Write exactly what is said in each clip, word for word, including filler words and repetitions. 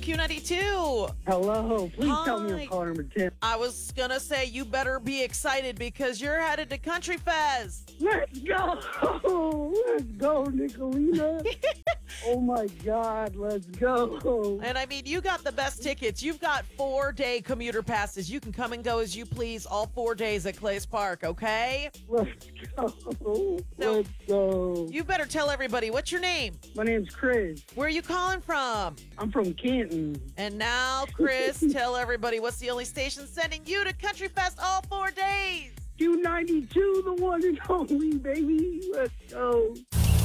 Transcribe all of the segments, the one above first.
Q ninety-two. Hello. Please Hi. tell me I'm caller number ten. I was going to say you better be excited because you're headed to Country Fest. Let's go. Let's go, Nicolina. Oh, my God. Let's go. And I mean, you got the best tickets. You've got four-day commuter passes. You can come and go as you please all four days at Clays Park, okay? Let's go. Let's go. You better tell everybody, what's your name? My name's Chris. Where are you calling from? I'm from Canton. And now, Chris, tell everybody what's the only station sending you to Country Fest all four days? Q ninety-two, the one and only, baby. Let's go.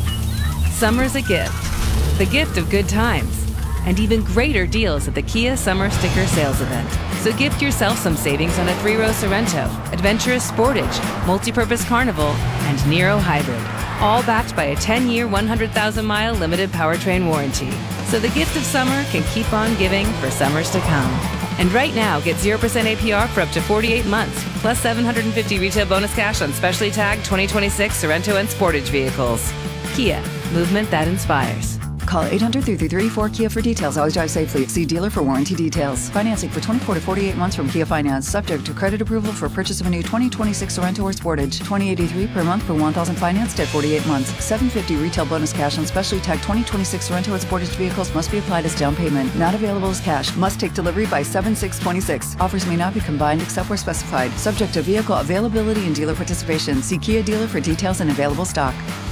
Summer's a gift. The gift of good times. And even greater deals at the Kia Summer Sticker Sales Event. So gift yourself some savings on a three-row Sorrento, Adventurous Sportage, Multi-Purpose Carnival, and Nero Hybrid. All backed by a ten-year, one hundred thousand mile limited powertrain warranty. So the gift of summer can keep on giving for summers to come. And right now, get zero percent A P R for up to forty-eight months, plus seven hundred fifty retail bonus cash on specially tagged twenty twenty-six Sorrento and Sportage vehicles. Kia, movement that inspires. Call eight hundred, three three three, four KIA for details. Always drive safely. See dealer for warranty details. Financing for twenty-four to forty-eight months from Kia Finance. Subject to credit approval for purchase of a new twenty twenty-six Sorrento or Sportage. twenty eighty-three per month for one thousand financed at forty-eight months. seven hundred fifty retail bonus cash on specially tagged twenty twenty-six Sorrento and Sportage vehicles must be applied as down payment. Not available as cash. Must take delivery by seven six twenty-six. Offers may not be combined except where specified. Subject to vehicle availability and dealer participation. See Kia dealer for details and available stock.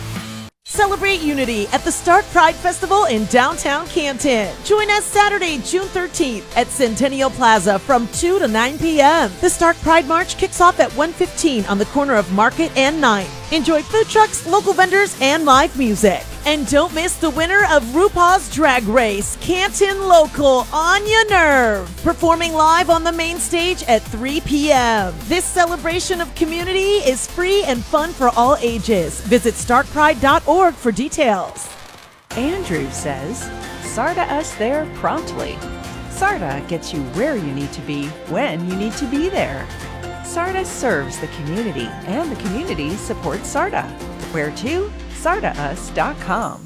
Celebrate unity at the Stark Pride Festival in downtown Canton. Join us Saturday, June thirteenth at Centennial Plaza from two to nine p.m. The Stark Pride March kicks off at one fifteen on the corner of Market and ninth. Enjoy food trucks, local vendors, and live music. And don't miss the winner of RuPaul's Drag Race, Canton local Anya Nerve, performing live on the main stage at three p.m. This celebration of community is free and fun for all ages. Visit stark pride dot org for details. Andrew says, SARTA us there promptly. SARTA gets you where you need to be when you need to be there. SARTA serves the community, and the community supports SARTA. Where to? sarta us dot com.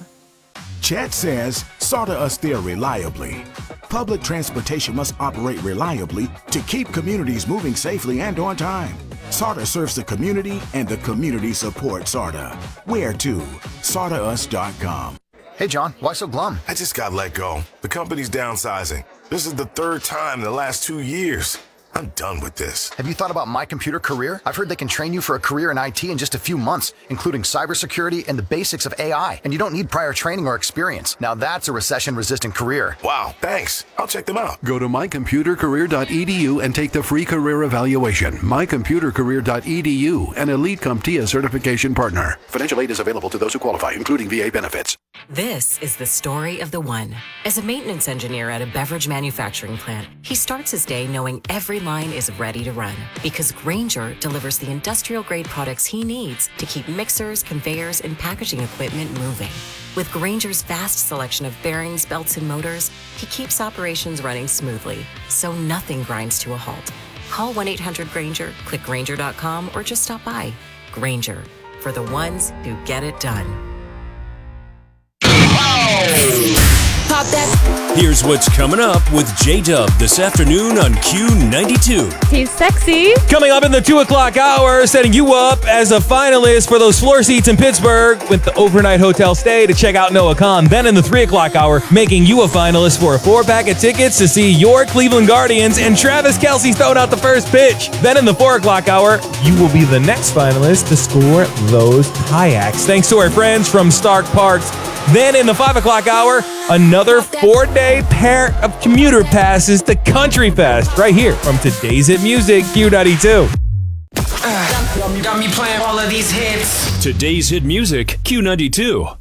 Chat says, SARTA us there reliably. Public transportation must operate reliably to keep communities moving safely and on time. SARTA serves the community, and the community supports SARTA. Where to? sarta us dot com. Hey, John, why so glum? I just got let go. The company's downsizing. This is the third time in the last two years. I'm done with this. Have you thought about My Computer Career? I've heard they can train you for a career in I T in just a few months, including cybersecurity and the basics of A I. And you don't need prior training or experience. Now that's a recession-resistant career. Wow, thanks. I'll check them out. Go to my computer career dot e d u and take the free career evaluation. my computer career dot e d u, an Elite CompTIA certification partner. Financial aid is available to those who qualify, including V A benefits. This is the story of the one. As a maintenance engineer at a beverage manufacturing plant, he starts his day knowing every line is ready to run because Grainger delivers the industrial-grade products he needs to keep mixers, conveyors, and packaging equipment moving. With Grainger's vast selection of bearings, belts, and motors, he keeps operations running smoothly, so nothing grinds to a halt. Call one eight hundred Grainger, click Grainger dot com, or just stop by. Grainger, for the ones who get it done. Pop that. Here's what's coming up with J-Dub this afternoon on Q ninety-two. He's sexy. Coming up in the two o'clock hour, setting you up as a finalist for those floor seats in Pittsburgh with the overnight hotel stay to check out Noah Khan. Then in the three o'clock hour, making you a finalist for a four-pack of tickets to see your Cleveland Guardians, and Travis Kelce's throwing out the first pitch. Then in the four o'clock hour, you will be the next finalist to score those kayaks, thanks to our friends from Stark Parks. Then in the five o'clock hour, another four-day pair of commuter passes to Country Fest right here from Today's Hit Music, Q ninety-two. Uh, got me playing all of these hits. Today's Hit Music, Q ninety-two.